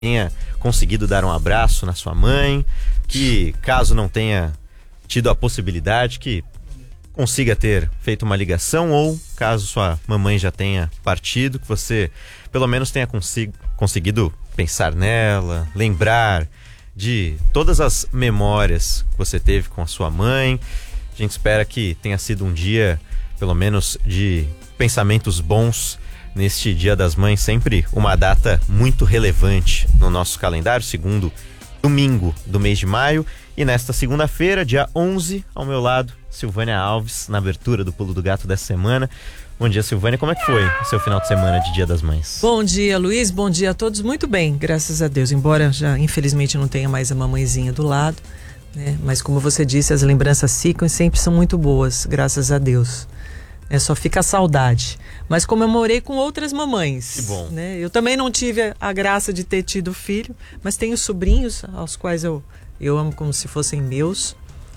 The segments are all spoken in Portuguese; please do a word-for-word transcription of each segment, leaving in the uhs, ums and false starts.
tenha conseguido dar um abraço na sua mãe, que caso não tenha tido a possibilidade, que consiga ter feito uma ligação, ou caso sua mamãe já tenha partido, que você pelo menos tenha consig- conseguido pensar nela, lembrar de todas as memórias que você teve com a sua mãe. A gente espera que tenha sido um dia, pelo menos, de pensamentos bons neste Dia das Mães, sempre uma data muito relevante no nosso calendário, segundo domingo do mês de maio. E nesta segunda-feira, dia onze, ao meu lado, Silvânia Alves, na abertura do Pulo do Gato dessa semana. Bom dia, Silvânia. Como é que foi o seu final de semana de Dia das Mães? Bom dia, Luiz. Bom dia a todos. Muito bem, graças a Deus. Embora já, infelizmente, não tenha mais a mamãezinha do lado, né? Mas como você disse, as lembranças ficam e sempre são muito boas, graças a Deus. É, só fica a saudade. Mas comemorei com outras mamães. Que bom. Né? Eu também não tive a graça de ter tido filho, mas tenho sobrinhos aos quais eu, eu amo como se fossem meus.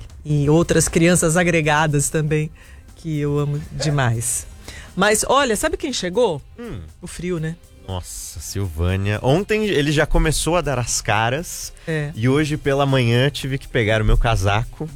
E outras crianças agregadas também, que eu amo demais. Mas olha, sabe quem chegou? Hum. O frio, né? Nossa, Silvânia. Ontem ele já começou a dar as caras. É. E hoje pela manhã tive que pegar o meu casaco.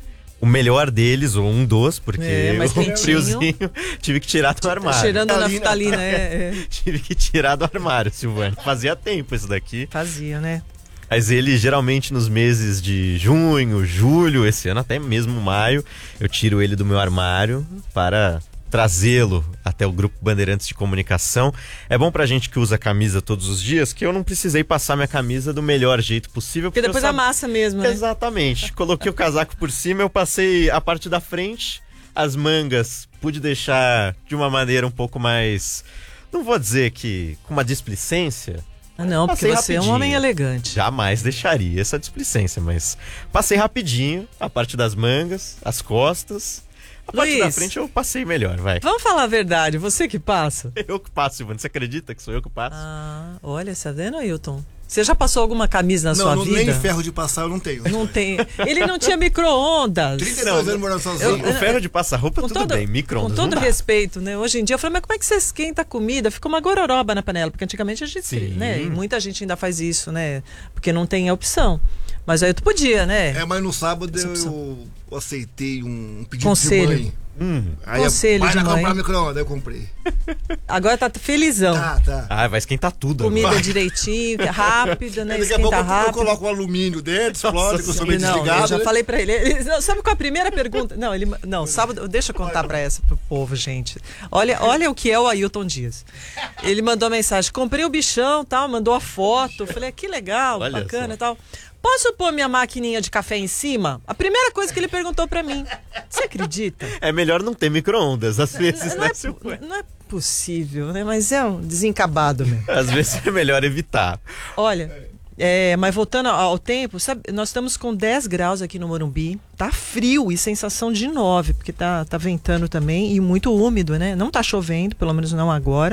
O melhor deles, ou um dos, porque É, mas o quentinho. friozinho tive que tirar do armário. Cheirando a naftalina, é, é. Tive que tirar do armário, Silvânia. Fazia tempo isso daqui. Fazia, né? Mas ele, geralmente, nos meses de junho, julho, esse ano até mesmo maio, eu tiro ele do meu armário para trazê-lo até o Grupo Bandeirantes de Comunicação. É bom pra gente que usa camisa todos os dias, que eu não precisei passar minha camisa do melhor jeito possível. Porque, porque depois sab... amassa mesmo, né? Exatamente. Coloquei o casaco por cima, eu passei a parte da frente, as mangas pude deixar de uma maneira um pouco mais, não vou dizer que com uma displicência. Ah, não, porque Passei você rapidinho. é um homem elegante. Jamais deixaria essa displicência, mas passei rapidinho a parte das mangas, as costas. A parte Luiz, da frente eu passei melhor, vai. Vamos falar a verdade, você que passa. Eu que passo, Silvana. Você acredita que sou eu que passo? Ah, olha, você tá vendo, Ailton? Você já passou alguma camisa na não, sua não, vida? Nem ferro de passar eu não tenho. Não tem. Ele não tinha micro-ondas. trinta e dois anos morando sozinho. Eu, o ferro de passar roupa, Com tudo todo, bem, micro-ondas com todo não dá. respeito, né? Hoje em dia eu falei, mas como é que você esquenta a comida? Fica uma gororoba na panela, porque antigamente a gente, Sim. né? E muita gente ainda faz isso, né? Porque não tem a opção. Mas aí tu podia, né? É, mas no sábado eu, eu aceitei um pedido Conselho. de mãe. Hum. Aí Conselho vai de lá mãe. comprar micro-ondas, eu comprei. Agora tá felizão. Tá, tá. Ah, vai esquentar tudo. Comida agora. direitinho, rápida, né? Daqui a pouco Esquenta eu, eu rápido. coloco o alumínio dentro, explode, com o somente Não, desligado. eu já né? falei pra ele, ele não, sabe qual é a primeira pergunta? Não, ele, não, sábado, deixa eu contar pra essa pro povo, gente. Olha, olha o que é o Ailton Dias. Ele mandou a mensagem, comprei o bichão, tal, mandou a foto, falei, que legal, Olha bacana só. e tal. Posso pôr minha maquininha de café em cima? A primeira coisa que ele perguntou pra mim. Você acredita? É melhor não ter micro-ondas, às vezes, Não né, é, Silvana? não é possível, né? Mas é um desencabado mesmo. Às vezes é melhor evitar. Olha, é, mas voltando ao tempo, sabe, nós estamos com dez graus aqui no Morumbi. Tá frio e sensação de nove, porque tá, tá ventando também e muito úmido, né? Não tá chovendo, pelo menos não agora.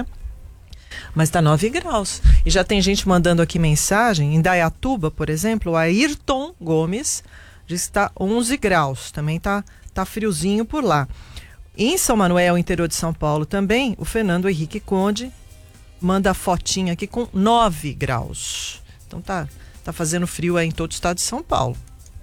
Mas tá nove graus. E já tem gente mandando aqui mensagem. Em Dayatuba, por exemplo, o Ayrton Gomes diz que tá onze graus. Também tá, tá friozinho por lá. Em São Manuel, interior de São Paulo também, o Fernando Henrique Conde manda a fotinha aqui com nove graus. Então tá, tá fazendo frio aí em todo o estado de São Paulo.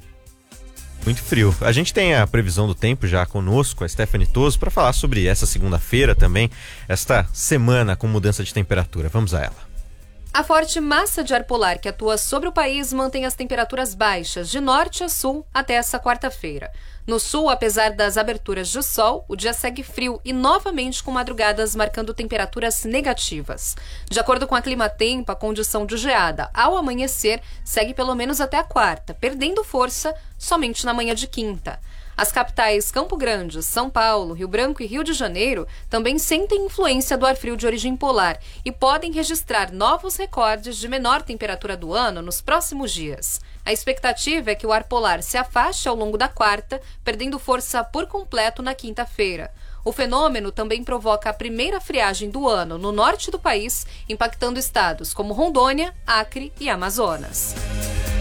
Muito frio. A gente tem a previsão do tempo já conosco, a Stephanie Toso, para falar sobre essa segunda-feira também, esta semana com mudança de temperatura. Vamos a ela. A forte massa de ar polar que atua sobre o país mantém as temperaturas baixas de norte a sul até essa quarta-feira. No sul, apesar das aberturas de sol, o dia segue frio e novamente com madrugadas marcando temperaturas negativas. De acordo com a Climatempo, a condição de geada ao amanhecer segue pelo menos até a quarta, perdendo força somente na manhã de quinta. As capitais Campo Grande, São Paulo, Rio Branco e Rio de Janeiro também sentem influência do ar frio de origem polar e podem registrar novos recordes de menor temperatura do ano nos próximos dias. A expectativa é que o ar polar se afaste ao longo da quarta, perdendo força por completo na quinta-feira. O fenômeno também provoca a primeira friagem do ano no norte do país, impactando estados como Rondônia, Acre e Amazonas.